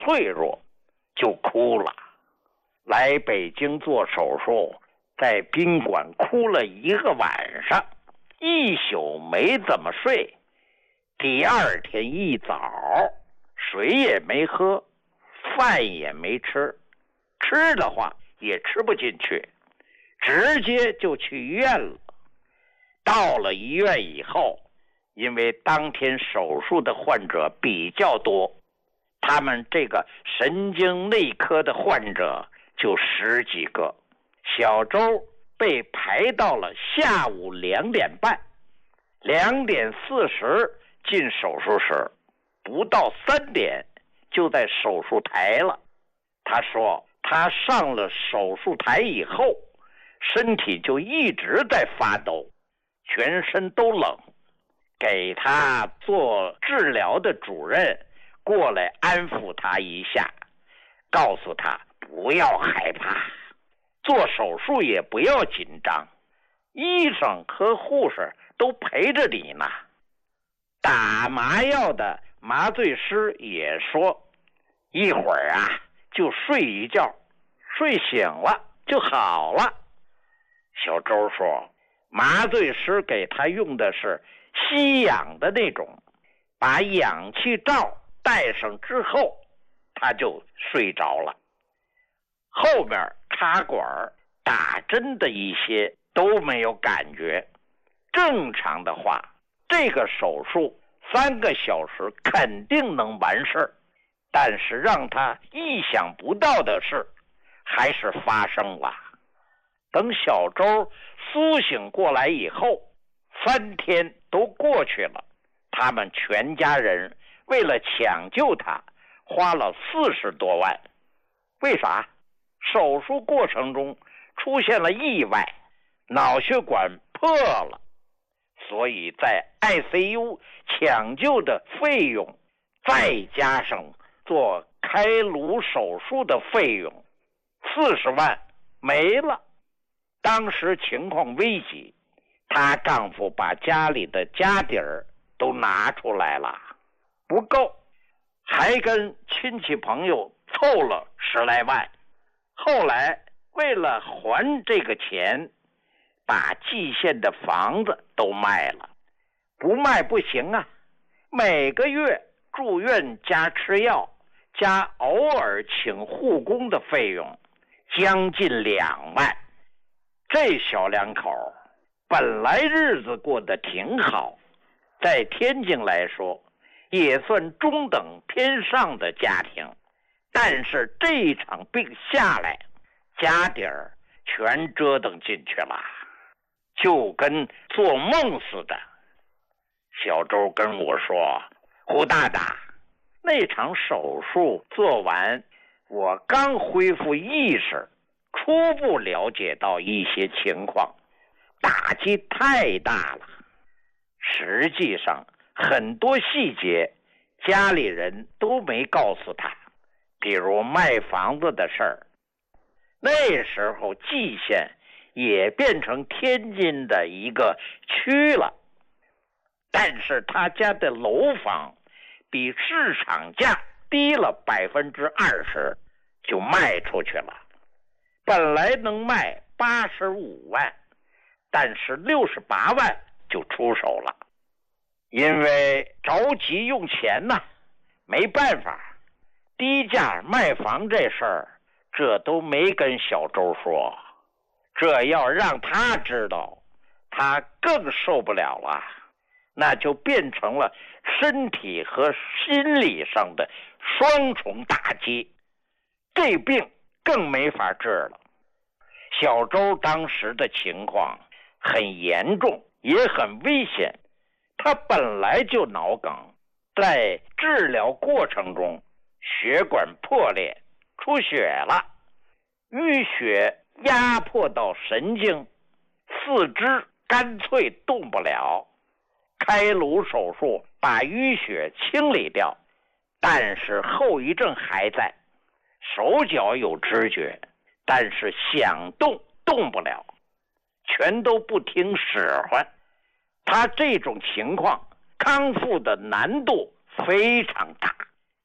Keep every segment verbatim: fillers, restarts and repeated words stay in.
脆弱，就哭了。来北京做手术，在宾馆哭了一个晚上，一宿没怎么睡。第二天一早，水也没喝，饭也没吃，吃的话也吃不进去，直接就去医院了。到了医院以后，因为当天手术的患者比较多，他们这个神经内科的患者就十几个。小周被排到了下午两点半，两点四十进手术室，不到三点就在手术台了。他说他上了手术台以后，身体就一直在发抖，全身都冷。给他做治疗的主任过来安抚他一下，告诉他不要害怕，做手术也不要紧张，医生和护士都陪着你呢。打麻药的麻醉师也说，一会儿啊就睡一觉，睡醒了就好了。小周说，麻醉师给他用的是吸氧的那种，把氧气罩戴上之后，他就睡着了。后面插管打针的一些都没有感觉。正常的话，这个手术三个小时肯定能完事，但是让他意想不到的事还是发生了。等小周苏醒过来以后，三天都过去了，他们全家人为了抢救他花了四十多万。为啥？手术过程中出现了意外，脑血管破了，所以在 I C U 抢救的费用，再加上做开颅手术的费用，四十万没了。当时情况危急，她丈夫把家里的家底儿都拿出来了，不够，还跟亲戚朋友凑了十来万。后来为了还这个钱，把蓟县的房子都卖了。不卖不行啊，每个月住院加吃药加偶尔请护工的费用将近两万。这小两口本来日子过得挺好，在天津来说也算中等偏上的家庭，但是这一场病下来，家底儿全折腾进去了，就跟做梦似的。小周跟我说，胡大大，那场手术做完，我刚恢复意识，初步了解到一些情况，打击太大了。实际上很多细节家里人都没告诉他，比如卖房子的事儿。那时候蓟县也变成天津的一个区了，但是他家的楼房比市场价低了百分之二十，就卖出去了。本来能卖八十五万，但是六十八万就出手了。因为着急用钱呐，没办法，低价卖房这事儿，这都没跟小周说。这要让他知道，他更受不了了，那就变成了身体和心理上的双重打击，这病更没法治了。小周当时的情况很严重，也很危险。他本来就脑梗，在治疗过程中血管破裂，出血了，淤血压迫到神经，四肢干脆动不了。开颅手术把淤血清理掉，但是后遗症还在，手脚有知觉，但是想动动不了，全都不听使唤。他这种情况康复的难度非常大，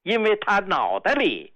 因为他脑袋里